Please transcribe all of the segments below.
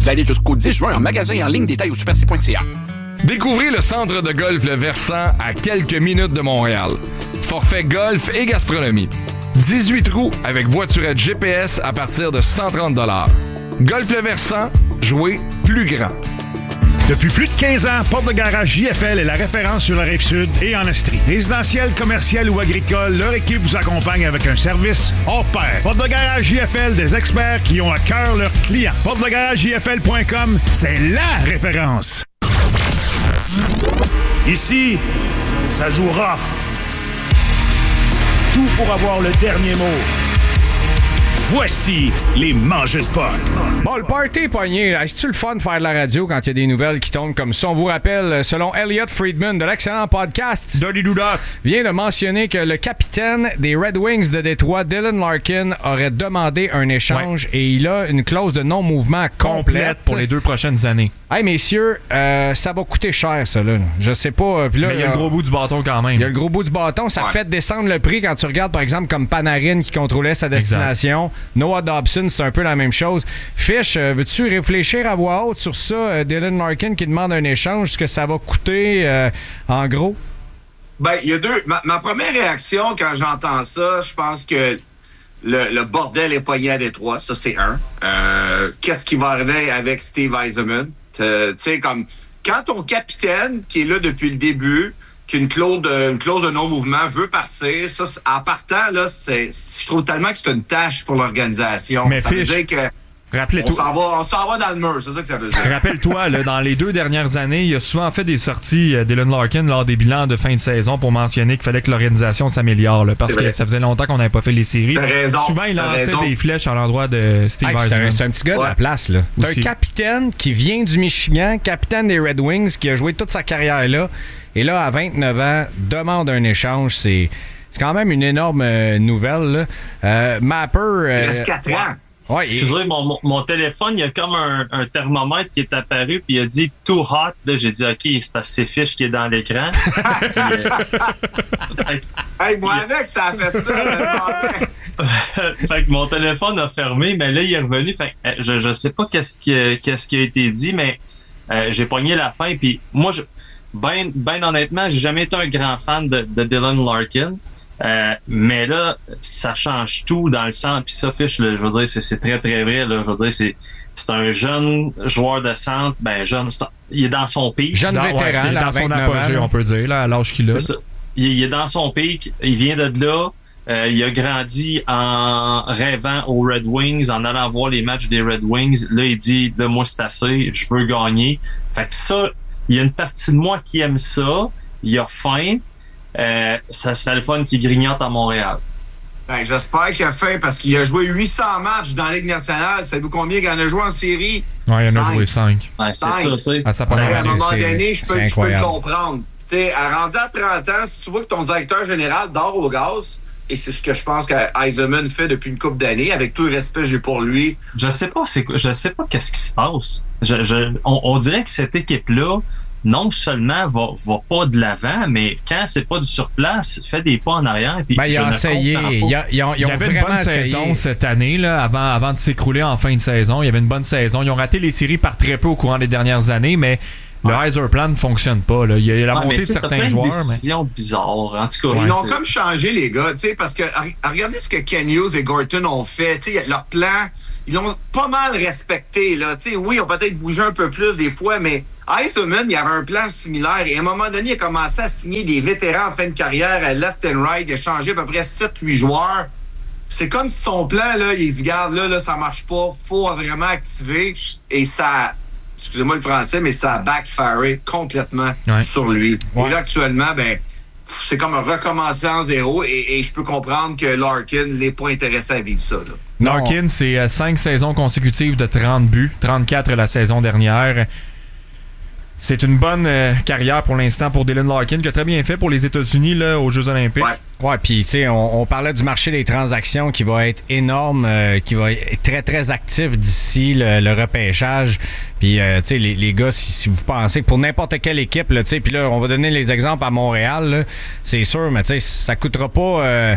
Valide jusqu'au 10 juin en magasin et en ligne. Détails au superc.ca. Découvrez le centre de golf Le Versant à quelques minutes de Montréal. Forfait golf et gastronomie. 18 trous avec voiturette GPS à partir de 130 $. Golf Le Versant, jouez plus grand. Depuis plus de 15 ans, Porte de Garage JFL est la référence sur la Rive-Sud et en Estrie. Résidentiel, commercial ou agricole, leur équipe vous accompagne avec un service hors pair. Porte de Garage JFL, des experts qui ont à cœur leurs clients. PorteDeGarageJFL.com, c'est la référence. Ici, ça joue rough. Tout pour avoir le dernier mot. Voici les mangeurs de potes. Bon, le party est pogné. Est-ce-tu le fun de faire de la radio quand il y a des nouvelles qui tombent comme ça? On vous rappelle, selon Elliot Friedman de l'excellent podcast Dirty Doodats, vient de mentionner que le capitaine des Red Wings de Détroit, Dylan Larkin, aurait demandé un échange et il a une clause de non-mouvement complète pour les 2 prochaines années. Hey, messieurs, ça va coûter cher, ça, là. Je sais pas. Là, mais il y a le gros bout du bâton quand même. Il y a le gros bout du bâton. Ça fait descendre le prix quand tu regardes, par exemple, comme Panarin qui contrôlait sa destination. Exact. Noah Dobson, c'est un peu la même chose. Fish, veux-tu réfléchir à voix haute sur ça? Dylan Larkin qui demande un échange, ce que ça va coûter en gros? Ben, il y a deux. Ma première réaction quand j'entends ça, je pense que le bordel est pogné à Détroit. Ça, c'est un. Qu'est-ce qui va arriver avec Steve Yzerman? Tu sais, comme quand ton capitaine, qui est là depuis le début, qui a une clause de non-mouvement, veut partir, ça, en partant, là, je trouve tellement que c'est une tâche pour l'organisation. Mais ça veut dire que on s'en va dans le mur, c'est ça que ça veut dire. Rappelle-toi, là, dans les 2 dernières années, il a souvent fait des sorties, Dylan Larkin, lors des bilans de fin de saison pour mentionner qu'il fallait que l'organisation s'améliore, là, parce que ça faisait longtemps qu'on n'avait pas fait les séries. T'as raison. Souvent, il lançait des flèches à l'endroit de Steve Yzerman. C'est un petit gars de la place, là. C'est un capitaine qui vient du Michigan, capitaine des Red Wings, qui a joué toute sa carrière là. Et là, à 29 ans, demande un échange. C'est quand même une énorme nouvelle. Mapper... il reste 4 ans. Ouais, excusez, mon téléphone, il y a comme un thermomètre qui est apparu, puis il a dit « too hot ». Là, j'ai dit « OK, c'est parce que c'est Fish qui est dans l'écran. » Hey, moi avec, ça a fait ça. Fait que mon téléphone a fermé, mais là, il est revenu. Fait que je sais pas qu'est-ce qui a été dit, mais j'ai pogné la fin. Puis moi, ben honnêtement, j'ai jamais été un grand fan de Dylan Larkin. Mais là, ça change tout dans le sens. Puis ça, Fish, là, je veux dire, c'est très, très vrai. Là, je veux dire, c'est un jeune joueur de centre. Ben, jeune, il est dans son pic. Jeune vétéran, dans son apogée, on peut dire, là, à l'âge qu'il a. Il est dans son pic. Il vient de là. Il a grandi en rêvant aux Red Wings, en allant voir les matchs des Red Wings. Là, il dit, là, moi, c'est assez. Je veux gagner. Fait que ça, il y a une partie de moi qui aime ça. Il a faim. Ça serait le fun qui grignote à Montréal. Ben, j'espère qu'il a fait parce qu'il a joué 800 matchs dans la Ligue nationale. Savez-vous combien il en a joué en série? Ouais, il en a joué 5. Ouais, c'est ça, tu sais. À un moment donné, je peux le comprendre. Tu sais, rendu à 30 ans, si tu vois que ton directeur général dort au gaz, et c'est ce que je pense qu'Yzerman fait depuis une couple d'années, avec tout le respect que j'ai pour lui. Je sais pas qu'est-ce qui se passe. On dirait que cette équipe-là, non seulement va pas de l'avant, mais quand c'est pas du surplace, fait des pas en arrière. Puis ils ont essayé. Ils ont avait une bonne saison cette année, là, avant de s'écrouler en fin de saison. Il y avait une bonne saison. Ils ont raté les séries par très peu au courant des dernières années, mais le Yzer Plan ne fonctionne pas. Là. Il y a la montée de certains joueurs. C'est une décision bizarre. En tout cas, ils ont comme changé, les gars. Parce que regardez ce que Ken Hughes et Gorton ont fait. Leur plan, ils l'ont pas mal respecté. Là. Oui, ils ont peut-être bougé un peu plus des fois, mais Yzerman, il y avait un plan similaire. Et à un moment donné, il a commencé à signer des vétérans en fin de carrière à left and right. Il a changé à peu près 7-8 joueurs. C'est comme si son plan, là, il se garde, là, ça marche pas. Faut vraiment activer. Et ça, excusez-moi le français, mais ça a backfiré complètement sur lui. Ouais. Et là, actuellement, ben, c'est comme un recommencer en zéro. Et je peux comprendre que Larkin n'est pas intéressé à vivre ça, là. Larkin, c'est 5 saisons consécutives de 30 buts, 34 la saison dernière. C'est une bonne carrière pour l'instant pour Dylan Larkin, qui a très bien fait pour les États-Unis là, aux Jeux olympiques. Ouais, puis tu sais, on parlait du marché des transactions qui va être énorme, qui va être très, très actif d'ici le repêchage. Puis, tu sais, les gars, si vous pensez que pour n'importe quelle équipe, tu sais, puis là, on va donner les exemples à Montréal, là, c'est sûr, mais tu sais, ça coûtera pas...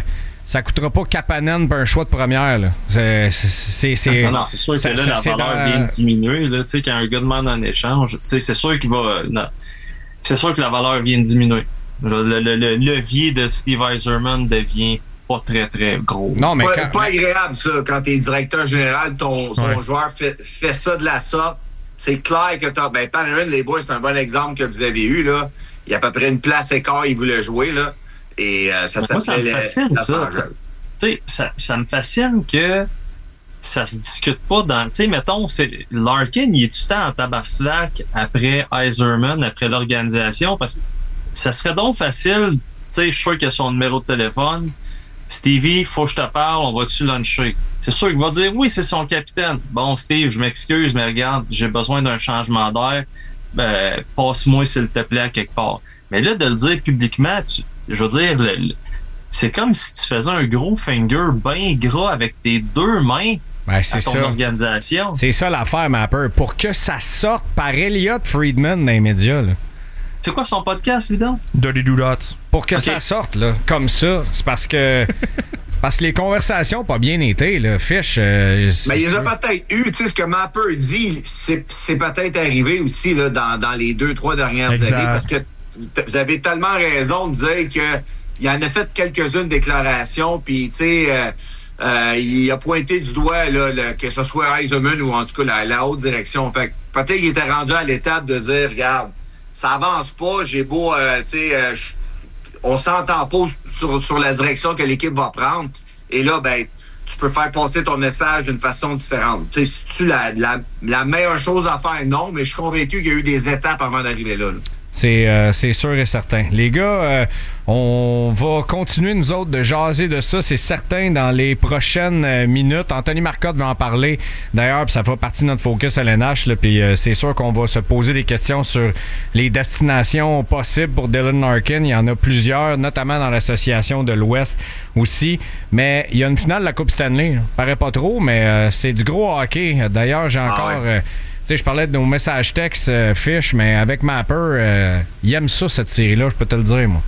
ça coûtera pas Kapanen pour un choix de première. Là. Non, c'est sûr que là, la valeur vient diminuer. Là, quand un gars demande un échange, c'est sûr qu'il va... Non, c'est sûr que la valeur vient diminuer. Le levier de Steve Yzerman devient pas très, très gros. Non, mais pas agréable, ça. Quand t'es directeur général, ton joueur fait ça de la sorte. C'est clair que Panarin, les boys, c'est un bon exemple que vous avez eu, là. Il y a à peu près une place écart, il voulait jouer, là. Et ça s'appelait... Moi, ça me fascine, ça. Ça me fascine que ça se discute pas dans... Tu sais, mettons, Larkin, il est-tu temps en tabaslac après Yzerman, après l'organisation? Parce que ça serait donc facile, tu sais, je suis sûr qu'il a son numéro de téléphone. Stevie, faut que je te parle, on va-tu luncher? C'est sûr qu'il va dire, oui, c'est son capitaine. Bon, Steve, je m'excuse, mais regarde, j'ai besoin d'un changement d'air. Passe-moi, s'il te plaît, à quelque part. Mais là, de le dire publiquement, je veux dire, c'est comme si tu faisais un gros finger bien gras avec tes deux mains à ton organisation. C'est ça l'affaire, Mapper. Pour que ça sorte par Elliott Friedman dans les médias, là. C'est quoi son podcast, lui, donc? Dirty Doodats. Pour que ça sorte, là, comme ça, c'est parce que les conversations n'ont pas bien été, là. Fish. Mais il les a peut-être eu, tu sais, ce que Mapper dit, c'est peut-être arrivé aussi, là, dans les 2-3 dernières années, parce que vous avez tellement raison de dire que il en a fait quelques-unes déclarations, puis, tu sais, il a pointé du doigt, là, que ce soit Yzerman ou en tout cas la haute direction. Fait que peut-être qu'il était rendu à l'étape de dire, regarde, ça avance pas, j'ai beau, tu sais, on s'entend pas sur la direction que l'équipe va prendre. Et là, tu peux faire passer ton message d'une façon différente. Tu sais, c'est-tu la meilleure chose à faire? Non, mais je suis convaincu qu'il y a eu des étapes avant d'arriver là. C'est sûr et certain. Les gars, on va continuer, nous autres, de jaser de ça, c'est certain, dans les prochaines minutes. Anthony Marcotte va en parler, d'ailleurs, puis ça fait partie de notre focus à l'NH, puis c'est sûr qu'on va se poser des questions sur les destinations possibles pour Dylan Larkin. Il y en a plusieurs, notamment dans l'association de l'Ouest aussi. Mais il y a une finale de la Coupe Stanley. Paraît pas trop, mais c'est du gros hockey. D'ailleurs, j'ai encore... Tu sais, je parlais de nos messages textes Fish, mais avec Mapper, il aime ça, cette série-là, je peux te le dire, moi.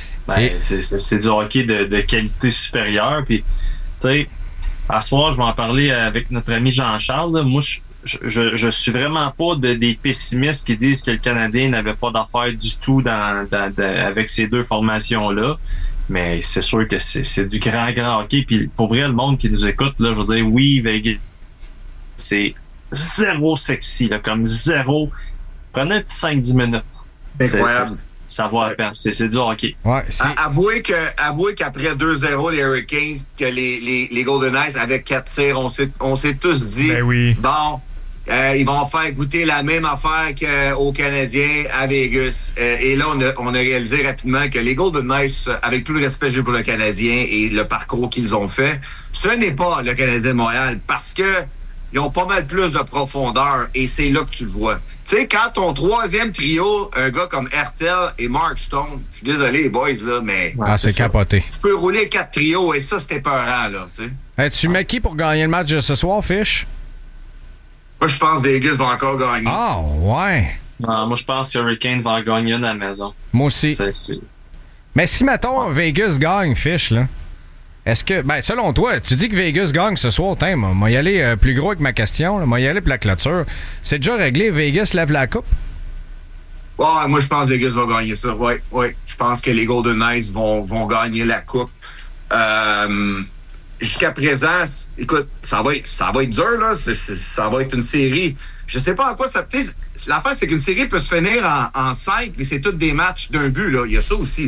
C'est du hockey de qualité supérieure. Puis, tu sais, à ce soir, je vais en parler avec notre ami Jean-Charles. Là. Moi, je suis vraiment pas des pessimistes qui disent que le Canadien n'avait pas d'affaires du tout avec ces deux formations-là. Mais c'est sûr que c'est du grand hockey. Puis, pour vrai, le monde qui nous écoute, là, je veux dire, oui, Vegas, c'est zéro sexy, là, comme zéro. Prenez un petit 5-10 minutes. Ça vaut la peine. C'est du hockey. Ouais, avouez qu'après 2-0, les Hurricanes, que les Golden Knights, avec 4 tirs, on s'est tous dit, bon, ils vont faire goûter la même affaire qu'aux Canadiens à Vegas. Et là, on a réalisé rapidement que les Golden Knights, avec tout le respect que j'ai pour le Canadien et le parcours qu'ils ont fait, ce n'est pas le Canadien de Montréal, parce que ils ont pas mal plus de profondeur et c'est là que tu le vois. Tu sais, quand ton troisième trio, un gars comme Hertel et Mark Stone, je suis désolé les boys, là, mais... c'est capoté. Tu peux rouler 4 trios et ça, c'était peurant, là, tu sais. Tu mets qui pour gagner le match de ce soir, Fish? Moi, je pense que Vegas va encore gagner. Ah, ouais. Non, moi, je pense que Hurricane va en gagner une à la maison. Moi aussi. Mais si, mettons, Vegas gagne, Fish, là, est-ce que, selon toi, tu dis que Vegas gagne ce soir, moi y aller plus gros avec ma question, moi y aller pour la clôture. C'est déjà réglé, Vegas lève la coupe? Ouais, moi je pense que Vegas va gagner ça, ouais. Je pense que les Golden Knights vont gagner la coupe. Jusqu'à présent, écoute, ça va être dur, là, ça va être une série. Je sais pas en quoi ça... L'affaire, c'est qu'une série peut se finir en 5, mais c'est tous des matchs d'un but, là. Il y a ça aussi.